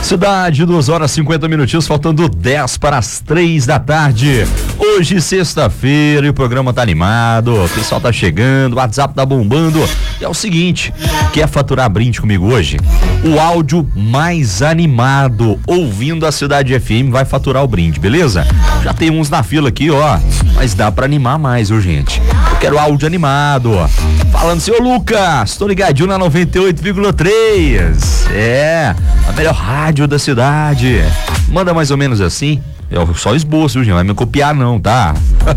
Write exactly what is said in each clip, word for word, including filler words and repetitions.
Cidade, duas horas e cinquenta minutinhos, faltando dez para as três da tarde. Hoje, sexta-feira, e o programa tá animado, o pessoal tá chegando, o WhatsApp tá bombando. E é o seguinte, quer faturar brinde comigo hoje? O áudio mais animado, ouvindo a Cidade F M, vai faturar o brinde, beleza? Já tem uns na fila aqui, ó, mas dá pra animar mais, ô gente. Eu quero áudio animado, ó. Falando assim, ô Lucas, tô ligadinho na noventa e oito vírgula três. É, a melhor rádio da cidade. Manda mais ou menos assim. Eu só esboço, viu, gente? Não vai me copiar não, tá?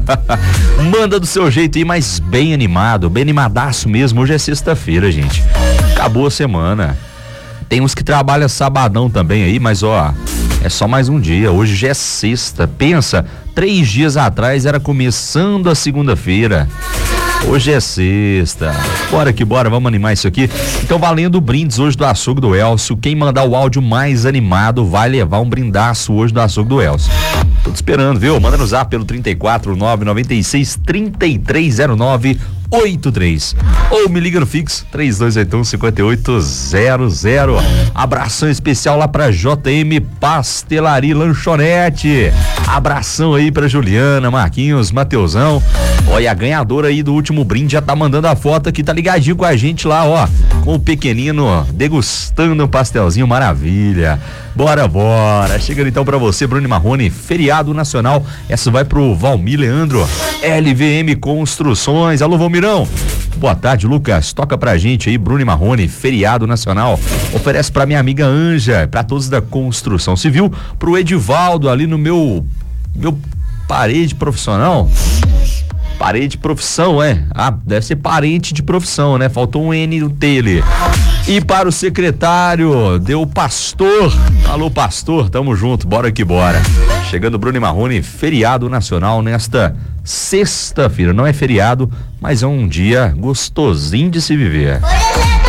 Manda do seu jeito aí, mas bem animado, bem animadaço mesmo. Hoje é sexta-feira, gente. Acabou a semana. Tem uns que trabalham sabadão também aí, mas ó, é só mais um dia. Hoje já é sexta. Pensa, três dias atrás era começando a segunda-feira. Hoje é sexta. Bora que bora, vamos animar isso aqui. Então, valendo brindes hoje do açougue do Elcio. Quem mandar o áudio mais animado vai levar um brindaço hoje do açougue do Elcio. Tô te esperando, viu? Manda no zap pelo trinta e quatro, nove nove seis, trinta e três zero nove oito três. Ou me liga no fixo três dois oito um, cinco oito zero zero. Abração especial lá pra J M Pastelaria e Lanchonete. Abração aí pra Juliana, Marquinhos, Mateusão. Olha, a ganhadora aí do último brinde já tá mandando a foto aqui, tá ligadinho com a gente lá, ó, com o pequenino degustando um pastelzinho, maravilha. Bora, bora. Chegando então pra você, Bruno Marrone, feriado nacional. Essa vai pro Valmir Leandro, L V M Construções. Alô, Valmirão. Boa tarde, Lucas. Toca pra gente aí, Bruno Marrone, feriado nacional. Oferece pra minha amiga Anja, pra todos da construção civil, pro Edivaldo ali no meu, meu parede profissional. Parede profissão, é? Ah, deve ser parente de profissão, né? Faltou um N no T ali. E para o secretário, deu pastor. Alô, pastor, tamo junto, bora que bora. Chegando Bruno Marrone, feriado nacional nesta sexta-feira. Não é feriado, mas é um dia gostosinho de se viver.